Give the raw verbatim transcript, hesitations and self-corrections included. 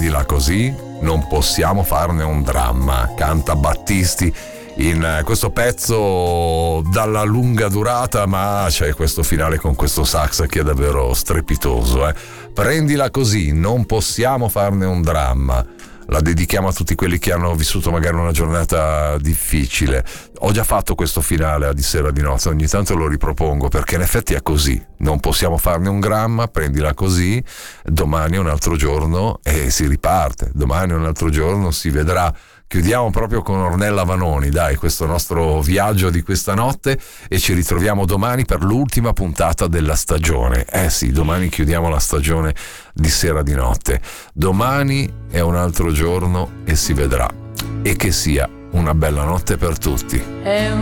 prendila così, non possiamo farne un dramma, canta Battisti in questo pezzo dalla lunga durata, ma c'è questo finale con questo sax che è davvero strepitoso, eh. Prendila così, non possiamo farne un dramma. La dedichiamo a tutti quelli che hanno vissuto magari una giornata difficile. Ho già fatto questo finale a Di sera di notte, ogni tanto lo ripropongo perché in effetti è così, non possiamo farne un gramma, prendila così, domani è un altro giorno e si riparte, domani è un altro giorno, si vedrà. Chiudiamo proprio con Ornella Vanoni, dai, questo nostro viaggio di questa notte, e ci ritroviamo domani per l'ultima puntata della stagione. Eh sì, domani chiudiamo la stagione Di sera di notte. Domani è un altro giorno e si vedrà. E che sia una bella notte per tutti. È